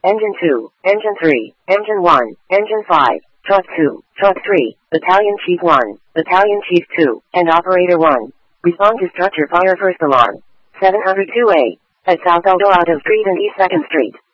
Engine 2, Engine 3, Engine 1, Engine 5, Truck 2, Truck 3, Battalion Chief 1, Battalion Chief 2, and Operator 1. Respond to structure fire first alarm. 702A. At South Eldorado Street and East 2nd Street.